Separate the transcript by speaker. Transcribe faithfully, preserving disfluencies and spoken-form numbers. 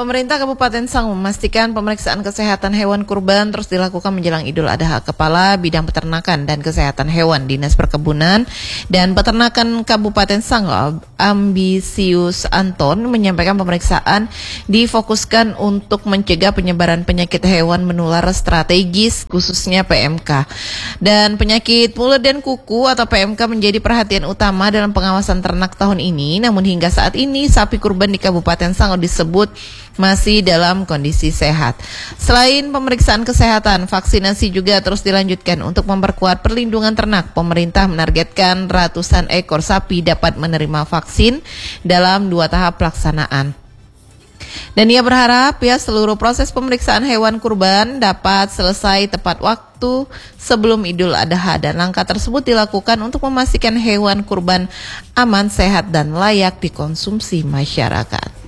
Speaker 1: Pemerintah Kabupaten Sanggau memastikan pemeriksaan kesehatan hewan kurban terus dilakukan menjelang Idul Adha. Kepala Bidang Peternakan dan Kesehatan Hewan Dinas Perkebunan dan Peternakan Kabupaten Sanggau, Ambisius Anton, menyampaikan pemeriksaan difokuskan untuk mencegah penyebaran penyakit hewan menular strategis, khususnya P M K. Dan penyakit mulut dan kuku atau P M K menjadi perhatian utama dalam pengawasan ternak tahun ini. Namun hingga saat ini sapi kurban di Kabupaten Sanggau disebut masih dalam kondisi sehat. Selain pemeriksaan kesehatan, vaksinasi juga terus dilanjutkan untuk memperkuat perlindungan ternak. Pemerintah menargetkan ratusan ekor sapi dapat menerima vaksin dalam dua tahap pelaksanaan. Dan ia berharap ya seluruh proses pemeriksaan hewan kurban dapat selesai tepat waktu sebelum Idul Adha, dan langkah tersebut dilakukan untuk memastikan hewan kurban aman, sehat, dan layak dikonsumsi masyarakat.